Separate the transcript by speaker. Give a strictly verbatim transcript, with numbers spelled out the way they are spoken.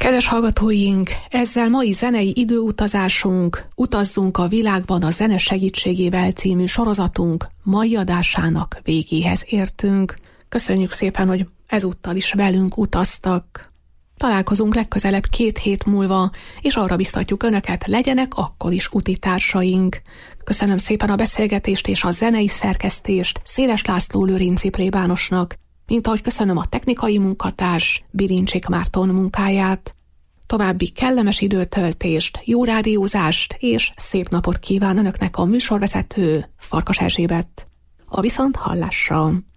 Speaker 1: Kedves hallgatóink, ezzel mai zenei időutazásunk, Utazzunk a világban a zene segítségével című sorozatunk mai adásának végéhez értünk. Köszönjük szépen, hogy ezúttal is velünk utaztak. Találkozunk legközelebb két hét múlva, és arra biztatjuk Önöket, legyenek akkor is utitársaink. Köszönöm szépen a beszélgetést és a zenei szerkesztést Széles László Lőrinci plébánosnak, mint ahogy köszönöm a technikai munkatárs Birincsik Márton munkáját. További kellemes időtöltést, jó rádiózást és szép napot kíván Önöknek a műsorvezető Farkas Erzsébet. A viszonthallásra!